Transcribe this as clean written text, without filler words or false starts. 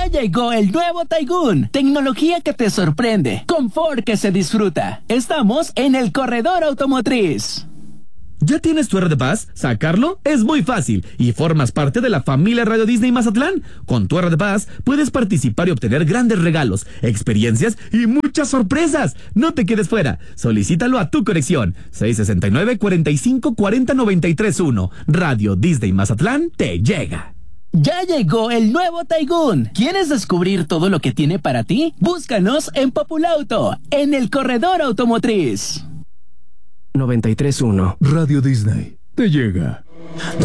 Ya llegó el nuevo Taigun, tecnología que te sorprende, confort que se disfruta. Estamos en el corredor automotriz. ¿Ya tienes tu RD+? Sacarlo es muy fácil y formas parte de la familia Radio Disney Mazatlán. Con tu RD+ puedes participar y obtener grandes regalos, experiencias y muchas sorpresas. No te quedes fuera. Solicítalo a tu conexión. 669-4540-931. Radio Disney Mazatlán te llega. Ya llegó el nuevo Taigun. ¿Quieres descubrir todo lo que tiene para ti? Búscanos en Populauto, en el corredor automotriz. 93.1 Radio Disney te llega.